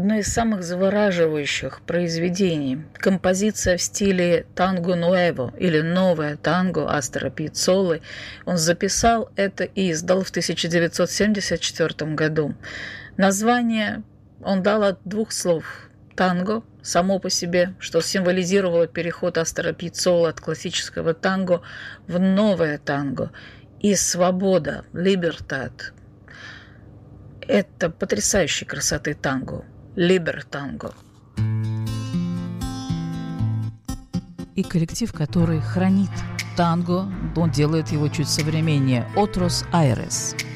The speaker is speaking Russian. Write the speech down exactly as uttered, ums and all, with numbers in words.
одно из самых завораживающих произведений. Композиция в стиле танго нуэво или новое танго Астора Пьяццолы. Он записал это и издал в тысяча девятьсот семьдесят четвёртом году. Название он дал от двух слов. Танго само по себе, что символизировало переход Астора Пьяццолы от классического танго в новое танго. И свобода, либертат. Это потрясающей красоты танго. Либертанго. И коллектив, который хранит танго, он делает его чуть современнее. Otros Aires.